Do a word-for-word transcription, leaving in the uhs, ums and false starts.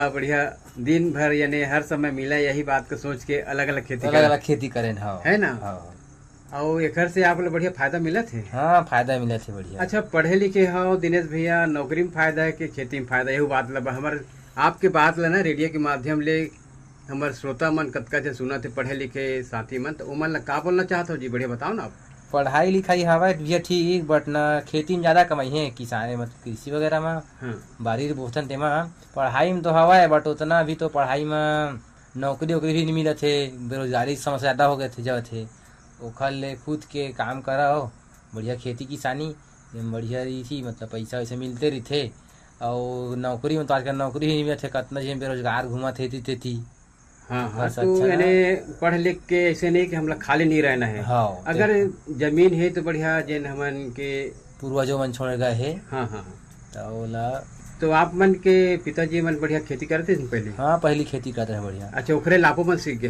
बढ़िया दिन भर यानी हर समय मिला यही बात को सोच के अलग अलग खेती अलग अलग खेती करें। हाँ है ना। हाँ और एक से आप लोग बढ़िया फायदा मिला थे। हाँ फायदा मिला थे बढ़िया। अच्छा पढ़े लिखे हो दिनेश भैया, नौकरी में फायदा है कि खेती में फायदा, यही बात लब हमारे आपके बात ला ना रेडियो के माध्यम ले हमारे श्रोता मन कतका से सुना थे पढ़े लिखे साथी मन, तो उमन ला का बोलना चाहते हो जी, बढ़िया बताओ ना आप। पढ़ाई लिखाई हवा भैया ठीक, बट ना खेती में ज्यादा कमाई है, किसान मतलब कृषि वगैरह में। हाँ। बारी बोथन तेमा पढ़ाई में तो हवा है, बट उतना भी तो पढ़ाई में नौकरी वोकरी भी नहीं मिला थे, बेरोजगारी समस्या ज्यादा हो गए थे जब थे। ओखर ले खुद के काम करा हो बढ़िया खेती किसानी बढ़िया रही थी, मतलब पैसा वैसे मिलते रही थे। और नौकरी में तो आजकल नौकरी ही नहीं मिला थे, कतना जी बेरोजगार घुमा थे थी, थी। हाँ हाँ तो यानी पढ़ लिख के ऐसे नहीं कि हम लोग खाली नहीं रहना है। हाँ अगर जमीन है तो बढ़िया जिन हमन के पूर्वजों मन छोड़ गए है। हाँ हाँ तो, तो आप मन के पिताजी मन बढ़िया खेती करते थे पहले। हाँ पहली खेती करते हैं बढ़िया। अच्छा ओखरे लापो मन सीख गए।